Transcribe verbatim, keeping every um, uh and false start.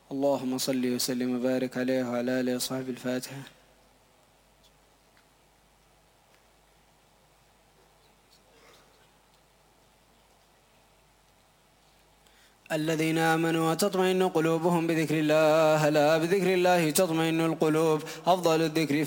اللهم صل وسلم وبارك عليه وعلى آله وصحبه. الفاتحة. الذين آمنوا وتطمئن قلوبهم بذكر الله، لا بذكر الله تطمئن القلوب. أفضل الذكر